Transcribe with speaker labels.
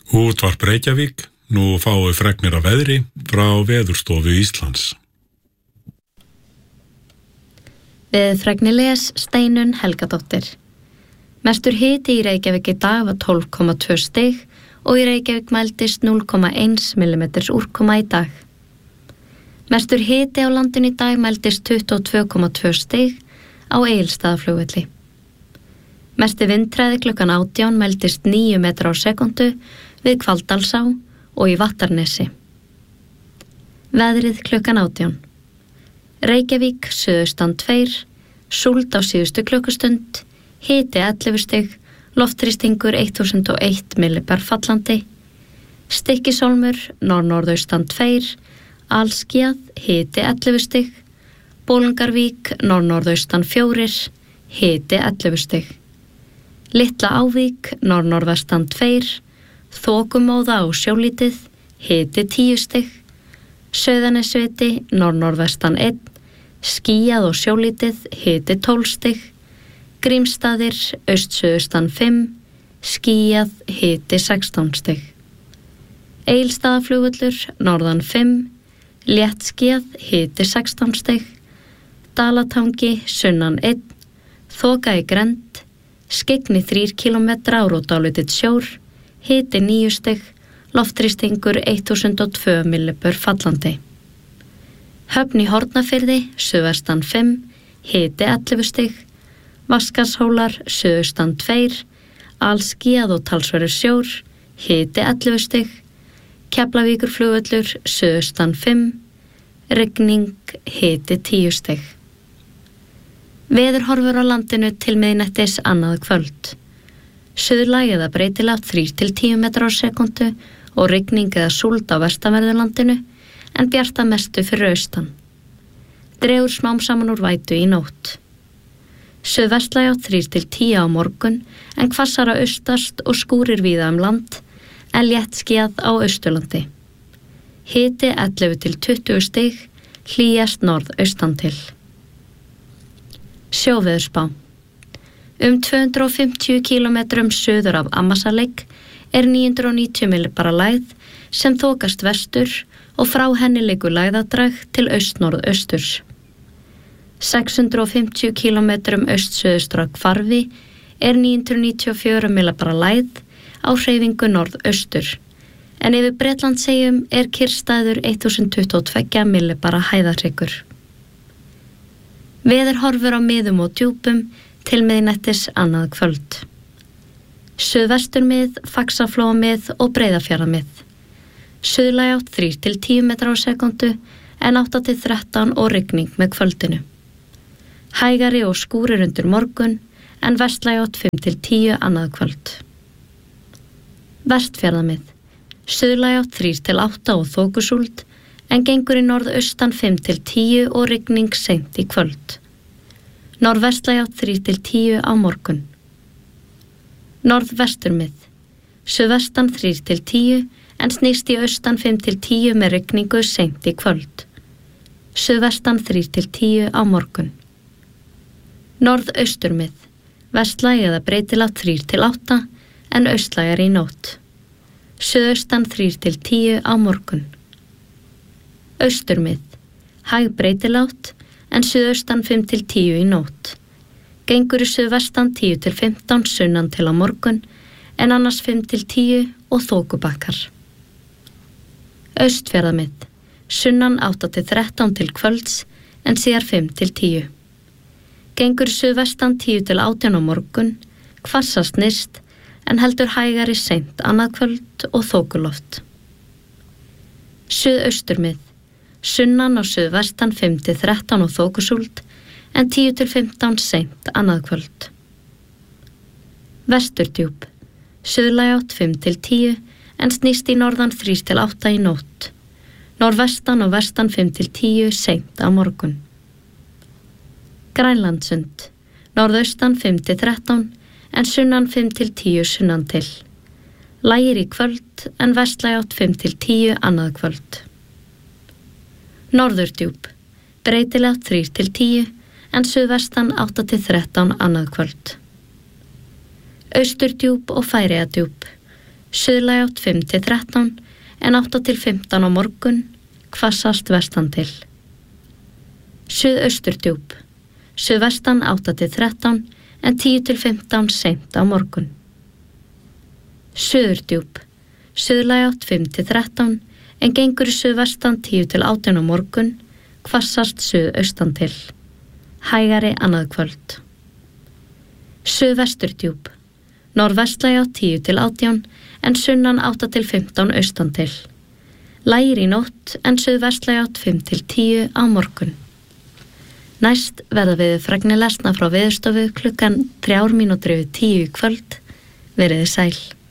Speaker 1: Útvarp Reykjavík, nú fáum við fregnir af veðri frá Veðurstofu Íslands.
Speaker 2: Veðurfregnir les Steinunn Helgadóttir. Mestur hiti í Reykjavík í dag var 12,2 stig og í Reykjavík mældist 0,1 millimeters úrkoma í dag. Mestur hiti á landinu í dag mældist 22,2 stig á Egilsstaðaflugvelli. Mesti vindhraði klukkan 18 mældist 9 metra á sekundu við Hvaldalsá og í Vattarnesi. Veðrið klukkan 18. Reykjavík, suðaustan 2, súld á síðustu klukkustund, hiti 11 stig, loftþrýstingur 1001 millibar fallandi, Stykkishólmur, norðnorðaustan 2, alskýjað, hiti 11 stig, Bolungarvík, norðnorðaustan 4, hiti 11 stig. Litla Ávík, norðnorðvestan 2, þokumóða og sjólítið, hiti 10 stig, Sauðanesviti, norðnorðvestan 1, skýjað og sjólítið, hiti 12 stig, Grímsstaðir, austsuðustan 5, skýjað, hiti 16 stig. Egilsstaðaflugvöllur, norðan 5, léttskýjað, hiti 16 stig, Dalatangi, sunnan 1, þoka í grennd, skyggni 3 kilometra á og dálítill sjór, hiti 9 stig, loftþrýstingur 1002 millibör fallandi. Höfn í Hornafirði, suðvestan 5, hiti 11 stig, Vatnsskarðshólar, suðaustan 2, alskýjað og talsverður sjór, hiti 11 stig, Keflavíkurflugvöllur, suðaustan 5, rigning, hiti 10 stig. Veðurhorfur á landinu til miðnættis annað kvöld. Suðlæg eða breytilegt 3 til 10 metra á sekundu og rigning eða súld á vestanverðu landinu en bjart að mestu fyrir austan. Dregur smám saman úr vætu í nótt. Suðvestlæg á 3 til 10 á morgun en hvassara austast og skúrir víða land en léttskýjað á Austurlandi. Hiti 11 til 20 stig, hlýjast norðaustan til. Sjóveðurspá. 250 kilometrum suður af Ammasalegg 990 millibara lægð sem þokast vestur og frá henni liggur lægðadrag til austnorðausturs. 650 kilometrum austsuðustur af Hvarfi 994 millibara lægð á hreyfingu norðaustur, en yfir Bretlandseyjum kyrrstæður 1022 millibara hæðarhryggur. Veðurhorfur á miðum og djúpum til miðnættis annað kvöld. Suðvesturmið, Faxaflóamið og Breiðafjarðarmið. Suðlæg átt 3 til 10 metra á sekundu en 8 til 13 og rigning með kvöldinu. Hægari og skúrir undir morgun en vestlæg átt 5 til 10 annað kvöld. Vestfjarðarmið. Suðlæg átt 3 til 8 og þokusúld en gengur í norðaustan 5 til 10 og rigning seint í kvöld. Norðvestlæg átt 3 til 10 á morgun. Norðvesturmið. Suðvestan 3 til 10 en snýst í austan 5 til 10 með rigningu seint í kvöld. Suðvestan 3 til 10 á morgun. Norðausturmið. Vestlæg eða breytilegt 3 til 8 en austlægar í nótt. Suðaustan 3 til 10 á morgun. Austurmið. Hæg breytilegt en suðaustan 5 til 10 í nótt. Gengur í suðvestan 10 til 15 sunnan til á morgun en annars 5 til 10 og þokubakkar. Austfjarðarmið. Sunnan 8 til 13 til kvölds en síðar 5 til 10. Gengur í suðvestan 10 til 18 á morgun, hvassast nyrst en heldur hægari seint annað kvöld og þokuloft. Suðausturmið. Sunnan og suðvestan 5 til 13 og þokusúld en 10 til 15 seint annað kvöld. Vesturdjúp. Suðlæg átt 5 til 10 en snýst í norðan 3 til 8 í nótt. Norðvestan og vestan 5 til 10 seint á morgun. Grænlandssund. Norðaustan 5 til 13 en sunnan 5 til 10 sunnan til. Lægir í kvöld en vestlæg átt 5 til 10 annað kvöld. Norðurdjúp. Breytilegt 3 til 10 en suðvestan 8 til 13 annað kvöld. Austurdjúp og Færeyjadjúp. Suðlæg átt 5-13 en 8-15 á morgun, hvassast vestan til. Suðausturdjúp. Suðvestan 8-13 en 10-15 seint á morgun. Suðurdjúp. Suðlæg átt 5-13 en gengur í suðvestan 10-18 á morgun, hvassast suðaustan til. Hægari annað kvöld. Suðvesturdjúp. Norðvestlæg átt 10-18 en sunnan 8-15 austan til. Lægir í nótt en suðvestlæg átt 5-10 á morgun. Næst verða veðurfregnir lesnar frá Veðurstofu klukkan 9:03 í kvöld. Veriði sæl.